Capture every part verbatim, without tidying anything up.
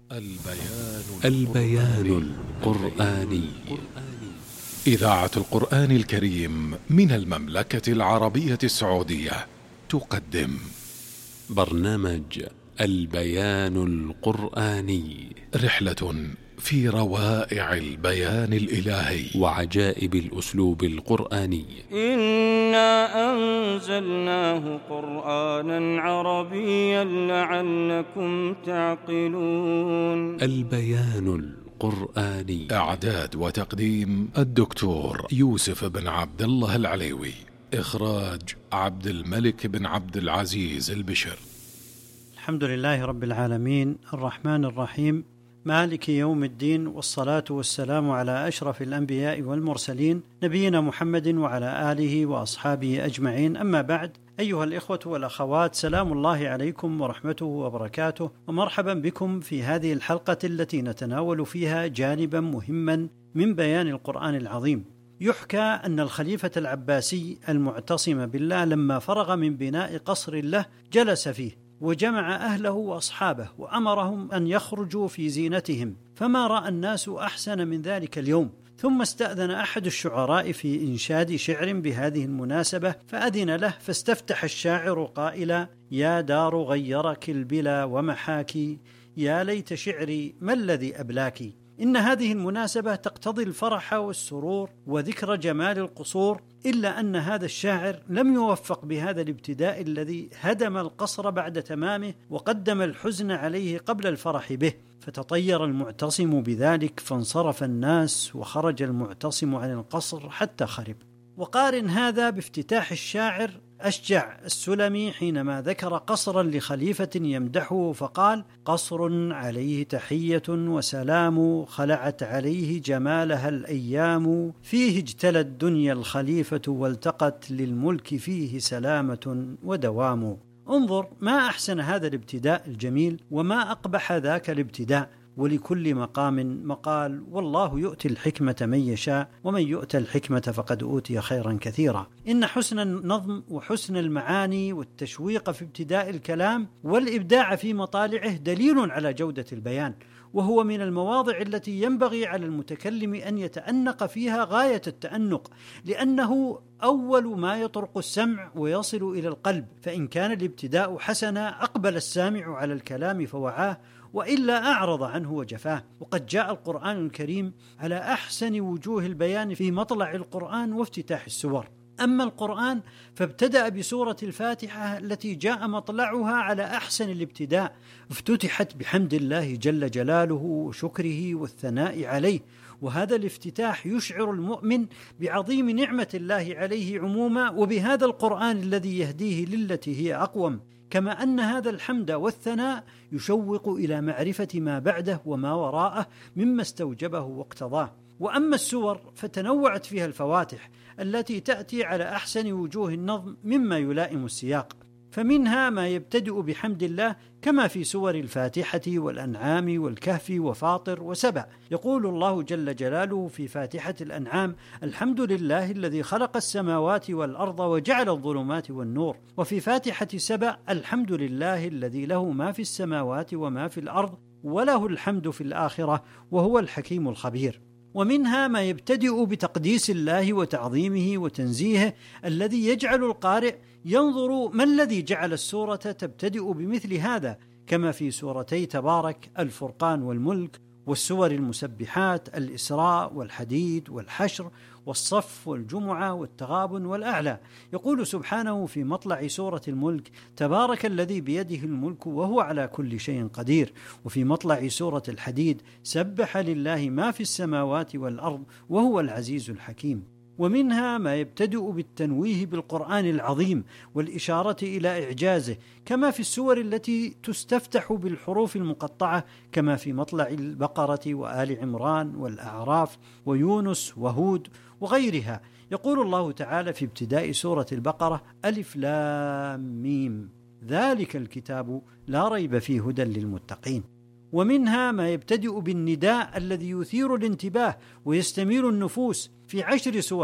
البيان البيان القرآني. إذاعة القرآن الكريم من المملكة العربية السعودية تقدم برنامج البيان القرآني، رحلة في روائع البيان الإلهي وعجائب الأسلوب القرآني. إنا أنزلناه قرآنا عربيا لعلكم تعقلون. البيان القرآني، إعداد وتقديم الدكتور يوسف بن عبد الله العليوي، إخراج عبد الملك بن عبد العزيز البشر. الحمد لله رب العالمين، الرحمن الرحيم، مالك يوم الدين، والصلاة والسلام على أشرف الأنبياء والمرسلين، نبينا محمد وعلى آله وأصحابه أجمعين. أما بعد، أيها الإخوة والأخوات، سلام الله عليكم ورحمته وبركاته، ومرحبا بكم في هذه الحلقة التي نتناول فيها جانبا مهما من بيان القرآن العظيم. يحكى أن الخليفة العباسي المعتصم بالله لما فرغ من بناء قصر له جلس فيه وجمع أهله وأصحابه وأمرهم أن يخرجوا في زينتهم، فما رأى الناس أحسن من ذلك اليوم. ثم استأذن أحد الشعراء في إنشاد شعر بهذه المناسبة فأذن له، فاستفتح الشاعر قائلا: يا دار غيرك البلا ومحاكي، يا ليت شعري ما الذي أبلاكي. إن هذه المناسبة تقتضي الفرح والسرور وذكر جمال القصور، إلا أن هذا الشاعر لم يوفق بهذا الابتداء الذي هدم القصر بعد تمامه وقدم الحزن عليه قبل الفرح به، فتطير المعتصم بذلك فانصرف الناس وخرج المعتصم عن القصر حتى خرب. وقارن هذا بافتتاح الشاعر أشجع السلمي حينما ذكر قصرا لخليفة يمدحه فقال: قصر عليه تحية وسلام، خلعت عليه جمالها الأيام، فيه اجتلى الدنيا الخليفة والتقت للملك فيه سلامة ودوام. انظر ما أحسن هذا الابتداء الجميل، وما أقبح ذاك الابتداء. ولكل مقام مقال، والله يؤتي الحكمة من يشاء، ومن يؤتى الحكمة فقد أوتي خيرا كثيرا. إن حسن النظم وحسن المعاني والتشويق في ابتداء الكلام والإبداع في مطالعه دليل على جودة البيان، وهو من المواضع التي ينبغي على المتكلم أن يتأنق فيها غاية التأنق، لأنه أول ما يطرق السمع ويصل إلى القلب. فإن كان الابتداء حسنا أقبل السامع على الكلام فوعاه، وإلا أعرض عنه وجفاه. وقد جاء القرآن الكريم على أحسن وجوه البيان في مطلع القرآن وافتتاح السور. أما القرآن فابتدأ بسورة الفاتحة التي جاء مطلعها على أحسن الابتداء، افتتحت بحمد الله جل جلاله وشكره والثناء عليه، وهذا الافتتاح يشعر المؤمن بعظيم نعمة الله عليه عموما، وبهذا القرآن الذي يهديه للتي هي أقوم. كما أن هذا الحمد والثناء يشوق إلى معرفة ما بعده وما وراءه مما استوجبه واقتضاه. وأما السور فتنوعت فيها الفواتح التي تأتي على أحسن وجوه النظم مما يلائم السياق، فمنها ما يبتدئ بحمد الله كما في سور الفاتحة والأنعام والكهف وفاطر وسبع. يقول الله جل جلاله في فاتحة الأنعام: الحمد لله الذي خلق السماوات والأرض وجعل الظلمات والنور. وفي فاتحة سبع: الحمد لله الذي له ما في السماوات وما في الأرض وله الحمد في الآخرة وهو الحكيم الخبير. ومنها ما يبتدئ بتقديس الله وتعظيمه وتنزيهه، الذي يجعل القارئ ينظر ما الذي جعل السورة تبتدئ بمثل هذا، كما في سورتي تبارك، الفرقان والملك، والسور المسبحات، الإسراء والحديد والحشر والصف والجمعة والتغابن والأعلى. يقول سبحانه في مطلع سورة الملك: تبارك الذي بيده الملك وهو على كل شيء قدير. وفي مطلع سورة الحديد: سبح لله ما في السماوات والأرض وهو العزيز الحكيم. ومنها ما يبتدئ بالتنويه بالقرآن العظيم والإشارة إلى إعجازه، كما في السور التي تستفتح بالحروف المقطعة، كما في مطلع البقرة وآل عمران والأعراف ويونس وهود وغيرها. يقول الله تعالى في ابتداء سورة البقرة: ألف لام ميم، ذلك الكتاب لا ريب فيه هدى للمتقين. ومنها ما يبتدئ بالنداء الذي يثير الانتباه ويستميل النفوس في عشر سور: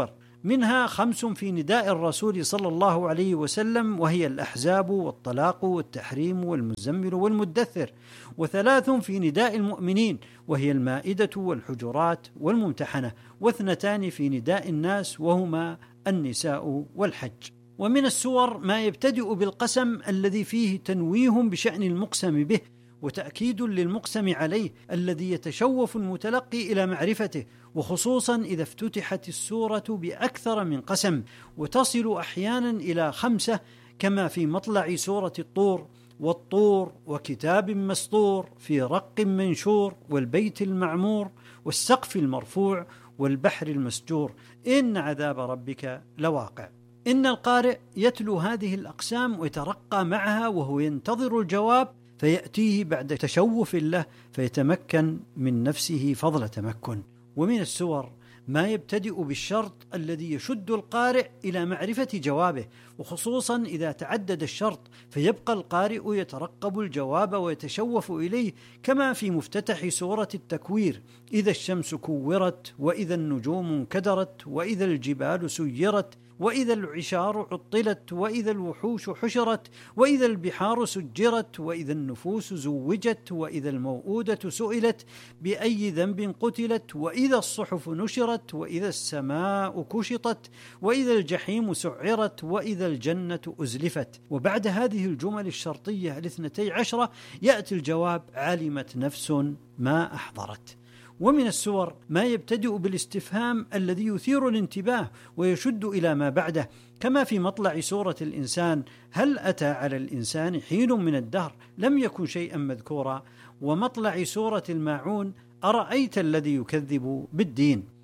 منها خمس في نداء الرسول صلى الله عليه وسلم، وهي الأحزاب والطلاق والتحريم والمزمل والمدثر، وثلاث في نداء المؤمنين، وهي المائدة والحجرات والممتحنة، واثنتان في نداء الناس، وهما النساء والحج. ومن السور ما يبتدئ بالقسم الذي فيه تنويه بشأن المقسم به وتأكيد للمقسم عليه الذي يتشوف المتلقي إلى معرفته، وخصوصا إذا افتتحت السورة بأكثر من قسم، وتصل أحيانا إلى خمسة كما في مطلع سورة الطور: والطور وكتاب مسطور في رق منشور والبيت المعمور والسقف المرفوع والبحر المسجور إن عذاب ربك لواقع. إن القارئ يتلو هذه الأقسام ويترقى معها وهو ينتظر الجواب، فيأتيه بعد تشوف له فيتمكن من نفسه فضل تمكن. ومن السور ما يبتدئ بالشرط الذي يشد القارئ إلى معرفة جوابه، وخصوصا إذا تعدد الشرط، فيبقى القارئ يترقب الجواب ويتشوف إليه، كما في مفتتح سورة التكوير: إذا الشمس كورت، وإذا النجوم انكدرت، وإذا الجبال سيرت، وإذا العشار عطلت، وإذا الوحوش حشرت، وإذا البحار سجرت، وإذا النفوس زوجت، وإذا الموءودة سئلت بأي ذنب قتلت، وإذا الصحف نشرت، وإذا السماء كشطت، وإذا الجحيم سعرت، وإذا الجنة أزلفت. وبعد هذه الجمل الشرطية الاثنتي عشرة يأتي الجواب: علمت نفس ما أحضرت. ومن السور ما يبتدئ بالاستفهام الذي يثير الانتباه ويشد إلى ما بعده، كما في مطلع سورة الإنسان: هل أتى على الإنسان حين من الدهر لم يكن شيئا مذكورا، ومطلع سورة الماعون: أرأيت الذي يكذب بالدين.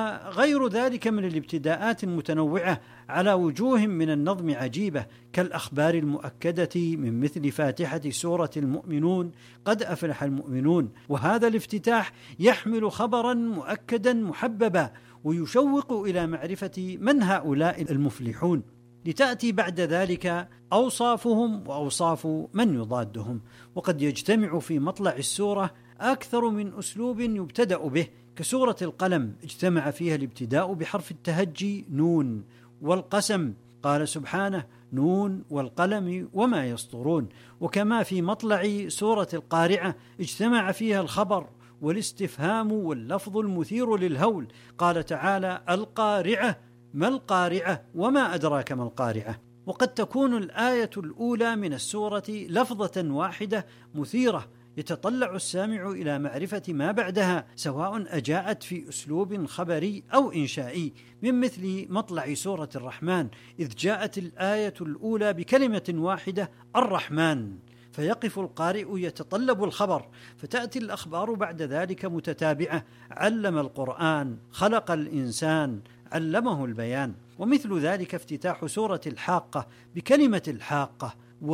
وغير ذلك من الابتداءات المتنوعة على وجوه من النظم عجيبة، كالأخبار المؤكدة من مثل فاتحة سورة المؤمنون: قد أفلح المؤمنون. وهذا الافتتاح يحمل خبرا مؤكدا محببا ويشوق إلى معرفة من هؤلاء المفلحون، لتأتي بعد ذلك أوصافهم وأوصاف من يضادهم. وقد يجتمع في مطلع السورة أكثر من أسلوب يبتدأ به، كسورة القلم اجتمع فيها الابتداء بحرف التهجي نون، والقسم قال سبحانه: نون والقلم وما يسطرون. وكما في مطلع سورة القارعة اجتمع فيها الخبر والاستفهام واللفظ المثير للهول، قال تعالى: القارعة ما القارعة وما أدراك ما القارعة. وقد تكون الآية الأولى من السورة لفظة واحدة مثيرة يتطلع السامع إلى معرفة ما بعدها، سواء أجاءت في أسلوب خبري أو إنشائي، من مثل مطلع سورة الرحمن إذ جاءت الآية الأولى بكلمة واحدة: الرحمن، فيقف القارئ يتطلب الخبر، فتأتي الأخبار بعد ذلك متتابعة: علم القرآن، خلق الإنسان، علمه البيان. ومثل ذلك افتتاح سورة الحاقة بكلمة الحاقة،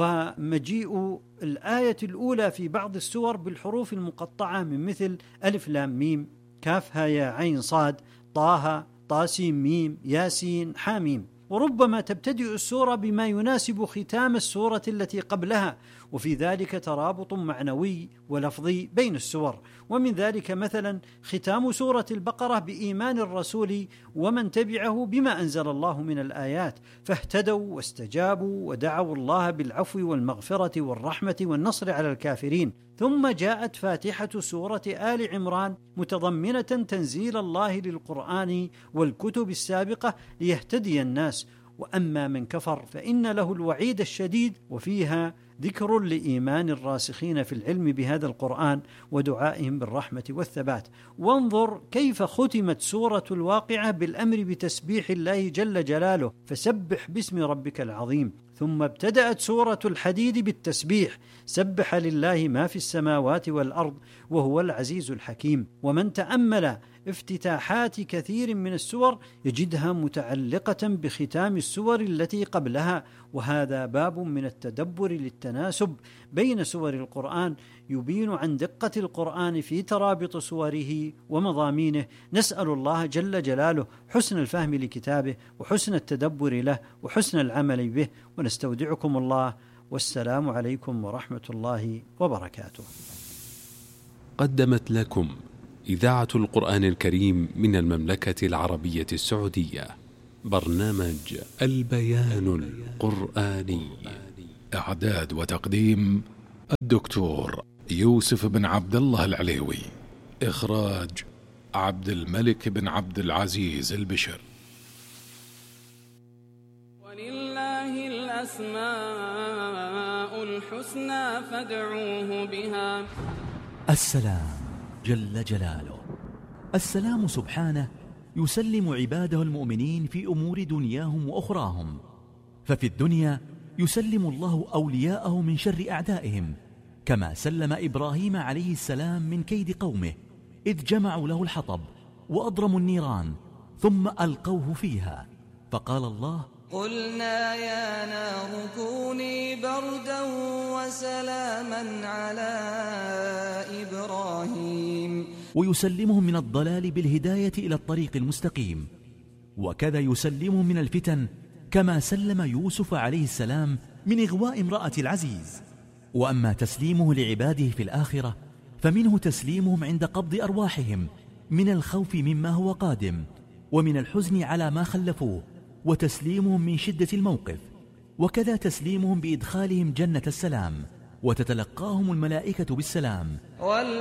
ومجيء الآية الأولى في بعض السور بالحروف المقطعة من مثل ألف لام ميم، كافها يا عين صاد، طه، طاسيم ميم، ياسين، حاميم. وربما تبتدئ السورة بما يناسب ختام السورة التي قبلها، وفي ذلك ترابط معنوي ولفظي بين السور. ومن ذلك مثلا ختام سورة البقرة بإيمان الرسول ومن تبعه بما أنزل الله من الآيات، فاهتدوا واستجابوا ودعوا الله بالعفو والمغفرة والرحمة والنصر على الكافرين. ثم جاءت فاتحة سورة آل عمران متضمنة تنزيل الله للقرآن والكتب السابقة ليهتدي الناس. وأما من كفر فإن له الوعيد الشديد، وفيها ذكر لإيمان الراسخين في العلم بهذا القرآن ودعائهم بالرحمة والثبات. وانظر كيف ختمت سورة الواقعة بالأمر بتسبيح الله جل جلاله: فسبح باسم ربك العظيم. ثم ابتدأت سورة الحديد بالتسبيح: سبح لله ما في السماوات والأرض وهو العزيز الحكيم. ومن تأمل افتتاحات كثير من السور يجدها متعلقة بختام السور التي قبلها، وهذا باب من التدبر للتناسب بين سور القرآن يبين عن دقة القرآن في ترابط سوره ومضامينه. نسأل الله جل جلاله حسن الفهم لكتابه وحسن التدبر له وحسن العمل به، ونستودعكم الله، والسلام عليكم ورحمة الله وبركاته. قدمت لكم إذاعة القرآن الكريم من المملكة العربية السعودية. برنامج البيان القرآني. إعداد وتقديم الدكتور يوسف بن عبد الله العليوي. إخراج عبد الملك بن عبد العزيز البشر. ولله الأسماء الحسنى فادعوه بها. السلام جل جلاله، السلام سبحانه يسلم عباده المؤمنين في أمور دنياهم وأخراهم. ففي الدنيا يسلم الله أولياءه من شر أعدائهم، كما سلم إبراهيم عليه السلام من كيد قومه إذ جمعوا له الحطب وأضرموا النيران ثم ألقوه فيها، فقال الله: قلنا يا نار كوني بردا وسلاما على إبراهيم. ويسلمهم من الضلال بالهداية إلى الطريق المستقيم. وكذا يسلمهم من الفتن، كما سلم يوسف عليه السلام من إغواء امرأة العزيز. وأما تسليمه لعباده في الآخرة فمنه تسليمهم عند قبض أرواحهم من الخوف مما هو قادم، ومن الحزن على ما خلفوه، وتسليمهم من شدة الموقف. وكذا تسليمهم بإدخالهم جنة السلام، وتتلقاهم الملائكة بالسلام.